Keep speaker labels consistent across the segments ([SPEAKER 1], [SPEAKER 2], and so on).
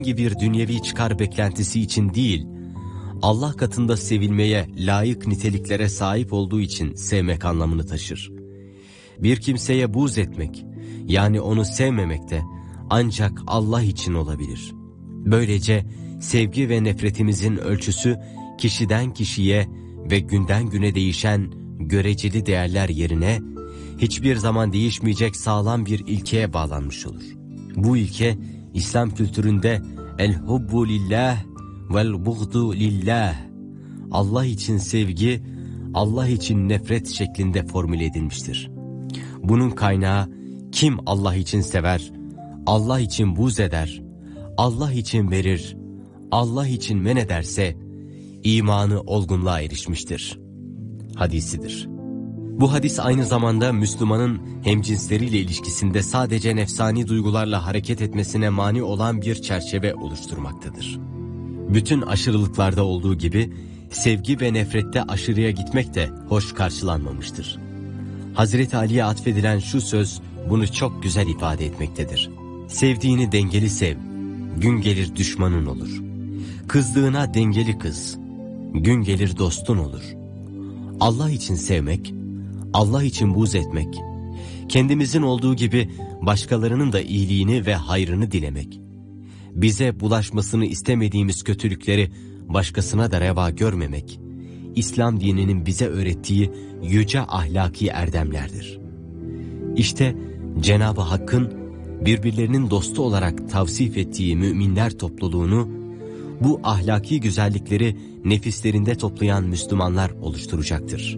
[SPEAKER 1] bir dünyevi çıkar beklentisi için değil, Allah katında sevilmeye layık niteliklere sahip olduğu için sevmek anlamını taşır. Bir kimseye buğz etmek, yani onu sevmemek de ancak Allah için olabilir. Böylece sevgi ve nefretimizin ölçüsü kişiden kişiye ve günden güne değişen göreceli değerler yerine hiçbir zaman değişmeyecek sağlam bir ilkeye bağlanmış olur. Bu ilke İslam kültüründe el-hubbu lillah vel-buğdu lillah, Allah için sevgi, Allah için nefret şeklinde formüle edilmiştir. Bunun kaynağı kim Allah için sever, Allah için buğz eder, Allah için verir, Allah için men ederse imanı olgunluğa erişmiştir hadisidir. Bu hadis aynı zamanda Müslümanın hemcinsleriyle ilişkisinde sadece nefsani duygularla hareket etmesine mani olan bir çerçeve oluşturmaktadır. Bütün aşırılıklarda olduğu gibi sevgi ve nefrette aşırıya gitmek de hoş karşılanmamıştır. Hazreti Ali'ye atfedilen şu söz bunu çok güzel ifade etmektedir. Sevdiğini dengeli sev, gün gelir düşmanın olur. Kızdığına dengeli kız, gün gelir dostun olur. Allah için sevmek, Allah için buğz etmek, kendimizin olduğu gibi başkalarının da iyiliğini ve hayrını dilemek, bize bulaşmasını istemediğimiz kötülükleri başkasına da reva görmemek, İslam dininin bize öğrettiği yüce ahlaki erdemlerdir. İşte Cenab-ı Hakk'ın birbirlerinin dostu olarak tavsif ettiği müminler topluluğunu, bu ahlaki güzellikleri nefislerinde toplayan Müslümanlar oluşturacaktır.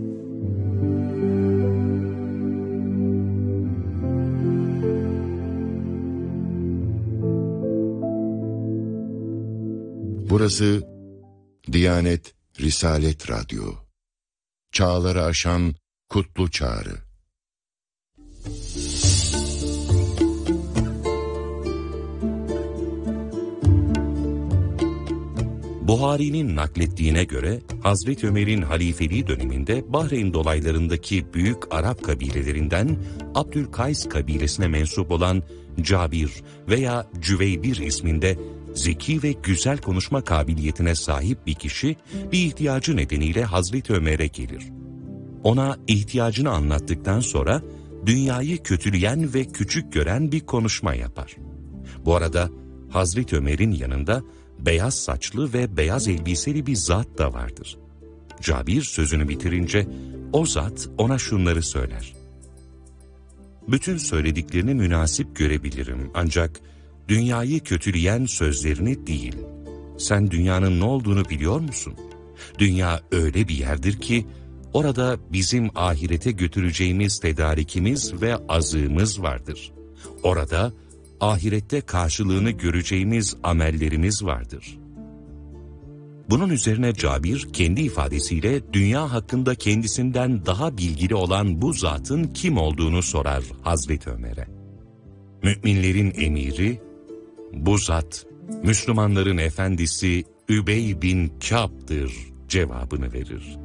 [SPEAKER 2] Burası Diyanet Risalet Radyo. Çağları aşan kutlu çağrı.
[SPEAKER 3] Buhari'nin naklettiğine göre Hazreti Ömer'in halifeliği döneminde Bahreyn dolaylarındaki büyük Arap kabilelerinden Abdülkays kabilesine mensup olan Cabir veya Cüveybir isminde zeki ve güzel konuşma kabiliyetine sahip bir kişi bir ihtiyacı nedeniyle Hazreti Ömer'e gelir. Ona ihtiyacını anlattıktan sonra dünyayı kötüleyen ve küçük gören bir konuşma yapar. Bu arada Hazreti Ömer'in yanında beyaz saçlı ve beyaz elbiseli bir zat da vardır. Cabir sözünü bitirince o zat ona şunları söyler. Bütün söylediklerini münasip görebilirim ancak dünyayı kötüleyen sözlerini değil. Sen dünyanın ne olduğunu biliyor musun? Dünya öyle bir yerdir ki orada bizim ahirete götüreceğimiz tedarikimiz ve azığımız vardır. Orada ahirette karşılığını göreceğimiz amellerimiz vardır. Bunun üzerine Cabir kendi ifadesiyle dünya hakkında kendisinden daha bilgili olan bu zatın kim olduğunu sorar Hazreti Ömer'e. Müminlerin emiri, bu zat Müslümanların efendisi Übey bin Kâb'dır cevabını verir.